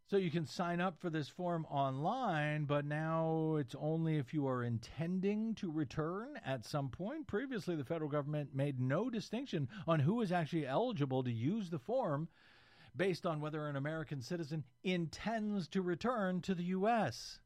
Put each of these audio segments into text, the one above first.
So you can sign up for this form online, but now it's only if you are intending to return at some point. Previously, the federal government made no distinction on who is actually eligible to use the form based on whether an American citizen intends to return to the U.S.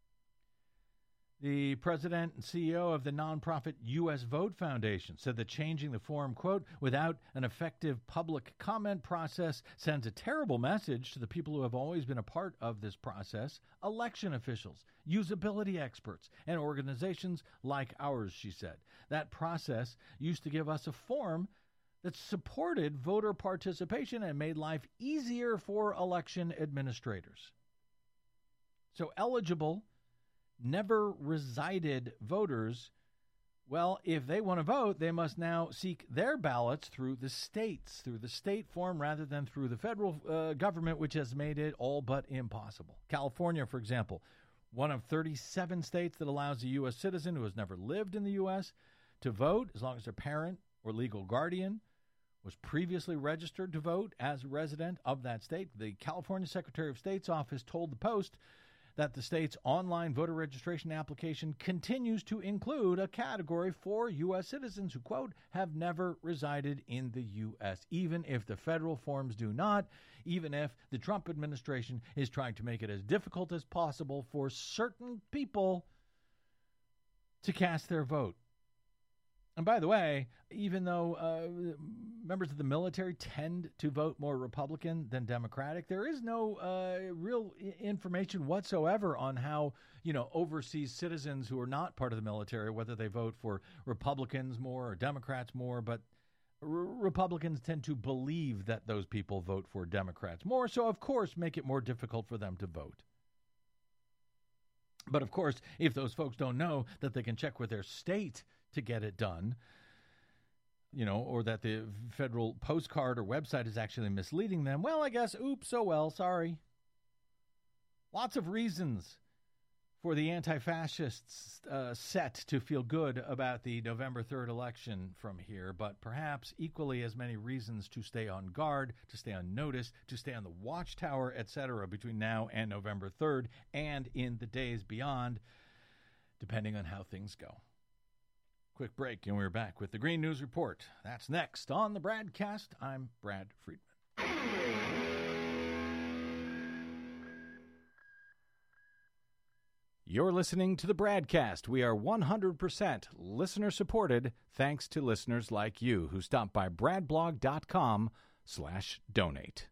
The president and CEO of the nonprofit U.S. Vote Foundation said that changing the form, quote, without an effective public comment process sends a terrible message to the people who have always been a part of this process, election officials, usability experts, and organizations like ours, she said. That process used to give us a form that supported voter participation and made life easier for election administrators. So eligible, never resided voters, well, if they want to vote, they must now seek their ballots through the states, through the state form rather than through the federal government, which has made it all but impossible. California, for example, one of 37 states that allows a U.S. citizen who has never lived in the U.S. to vote as long as their parent or legal guardian was previously registered to vote as a resident of that state. The California Secretary of State's office told the Post that the state's online voter registration application continues to include a category for U.S. citizens who, quote, have never resided in the U.S., even if the federal forms do not, even if the Trump administration is trying to make it as difficult as possible for certain people to cast their vote. And by the way, even though members of the military tend to vote more Republican than Democratic, there is no real information whatsoever on how, overseas citizens who are not part of the military, whether they vote for Republicans more or Democrats more. But Republicans tend to believe that those people vote for Democrats more. So, of course, make it more difficult for them to vote. But, of course, if those folks don't know that they can check with their state to get it done, or that the federal postcard or website is actually misleading them, well, I guess, oops, oh well, sorry. Lots of reasons for the anti-fascists set to feel good about the November 3rd election from here, but perhaps equally as many reasons to stay on guard, to stay on notice, to stay on the watchtower, etc., between now and November 3rd and in the days beyond, depending on how things go. Quick break, and we're back with the Green News Report. That's next on the Bradcast. I'm Brad Friedman. You're listening to the Bradcast. We are 100% listener-supported, thanks to listeners like you who stop by bradblog.com/donate.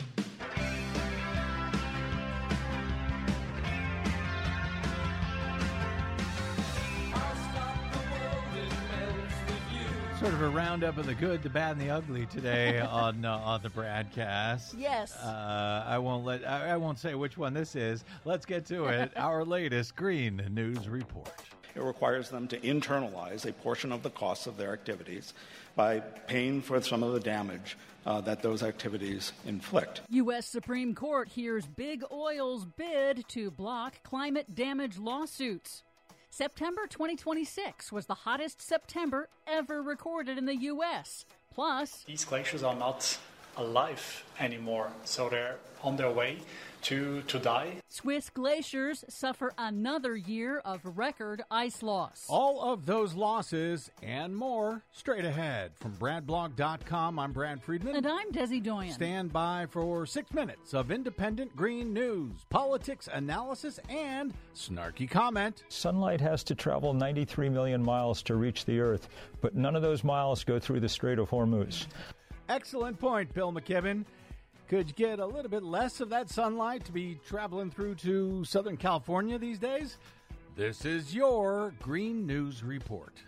Sort of a roundup of the good, the bad, and the ugly today on the Bradcast. Yes. I won't say which one this is. Let's get to it. Our latest Green News Report. It requires them to internalize a portion of the costs of their activities by paying for some of the damage that those activities inflict. U.S. Supreme Court hears big oil's bid to block climate damage lawsuits. September 2026 was the hottest September ever recorded in the U.S. Plus, these glaciers are not alive anymore, so they're on their way to die. Swiss glaciers suffer another year of record ice loss. All of those losses and more straight ahead. From BradBlog.com, I'm Brad Friedman. And I'm Desi Doyen. Stand by for 6 minutes of independent green news, politics, analysis, and snarky comment. Sunlight has to travel 93 million miles to reach the Earth, but none of those miles go through the Strait of Hormuz. Excellent point, Bill McKibben. Could you get a little bit less of that sunlight to be traveling through to Southern California these days? This is your Green News Report.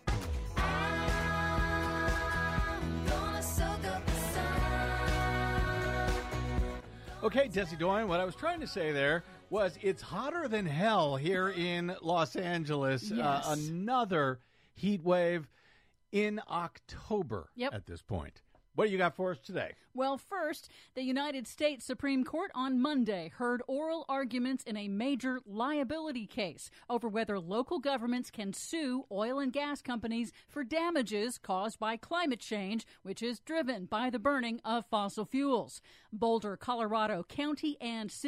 Okay, Desi Doyen, what I was trying to say there was it's hotter than hell here in Los Angeles. Yes. Another heat wave in October at this point. What do you got for us today? Well, first, the United States Supreme Court on Monday heard oral arguments in a major liability case over whether local governments can sue oil and gas companies for damages caused by climate change, which is driven by the burning of fossil fuels. Boulder, Colorado County and